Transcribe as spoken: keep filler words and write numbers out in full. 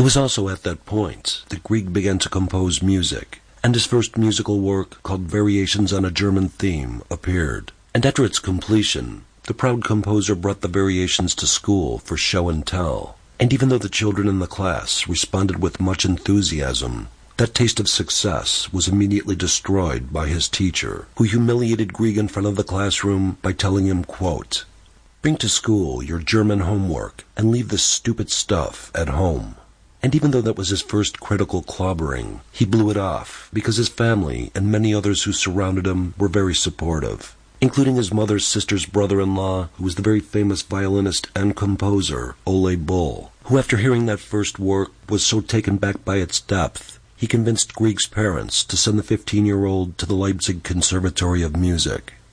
was also at that point that Grieg began to compose music, and his first musical work, called Variations on a German Theme, appeared. And after its completion, the proud composer brought the variations to school for show and tell. And even though the children in the class responded with much enthusiasm, that taste of success was immediately destroyed by his teacher, who humiliated Grieg in front of the classroom by telling him, quote, "Bring to school your German homework and leave this stupid stuff at home." And even though that was his first critical clobbering, he blew it off because his family and many others who surrounded him were very supportive, including his mother's sister's brother-in-law, who was the very famous violinist and composer, Ole Bull, who after hearing that first work was so taken back by its depth, he convinced Grieg's parents to send the fifteen-year-old to the Leipzig Conservatory of Music.